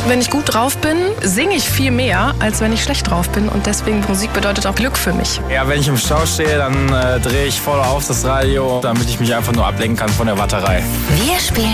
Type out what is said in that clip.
Wenn ich gut drauf bin, singe ich viel mehr, als wenn ich schlecht drauf bin. Und deswegen Musik bedeutet auch Glück für mich. Ja, wenn ich im Stau stehe, dann drehe ich voll auf das Radio, damit ich mich einfach nur ablenken kann von der Warterei. Wir spielen